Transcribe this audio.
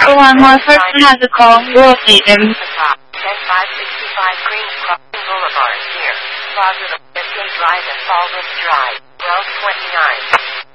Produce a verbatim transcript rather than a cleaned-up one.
The one Morpheus has a call. Will see him. ten five sixty-five Greens Crossing Boulevard here. Plaza Escape Drive and Fallbrook Drive. Route twenty-nine.